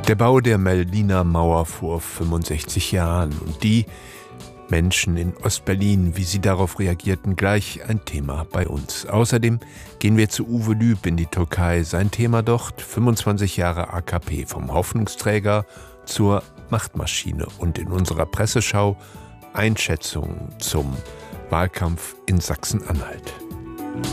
Der Bau der Berliner Mauer vor 65 Jahren und die Menschen in Ostberlin, wie sie darauf reagierten, gleich ein Thema bei uns. Außerdem gehen wir zu Uwe Lüb in die Türkei. Sein Thema dort: 25 Jahre AKP, vom Hoffnungsträger zur Machtmaschine. Und in unserer Presseschau Einschätzungen zum Wahlkampf in Sachsen-Anhalt.